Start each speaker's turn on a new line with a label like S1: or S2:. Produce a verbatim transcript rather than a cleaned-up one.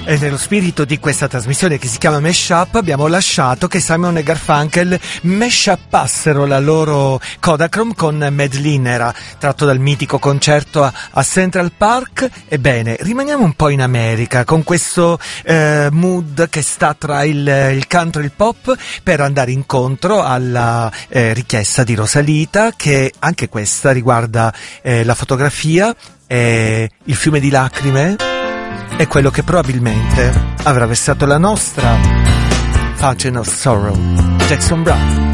S1: E nello spirito di questa trasmissione che si chiama Mashup abbiamo lasciato che Simon e Garfunkel mashuppassero la loro Kodachrome con Madeline, era tratto dal mitico concerto a, a Central Park. Ebbene, rimaniamo un po' in America con questo eh, mood che sta tra il, il country e il pop, per andare incontro alla eh, richiesta di Rosalita, che anche questa riguarda eh, la fotografia, eh, il fiume di lacrime è quello che probabilmente avrà versato la nostra Fountain of Sorrow, Jackson Browne.